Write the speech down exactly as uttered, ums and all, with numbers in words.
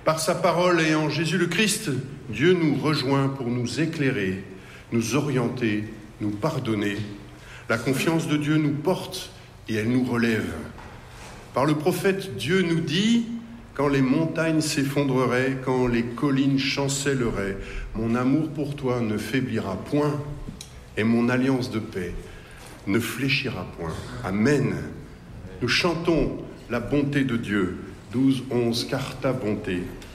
Par sa parole et en Jésus le Christ, Dieu nous rejoint pour nous éclairer, nous orienter, nous pardonner. La confiance de Dieu nous porte et elle nous relève. Par le prophète, Dieu nous dit, quand les montagnes s'effondreraient, quand les collines chancelleraient, mon amour pour toi ne faiblira point et mon alliance de paix ne fléchira point. Amen. Nous chantons la bonté de Dieu. douze, onze, car ta bonté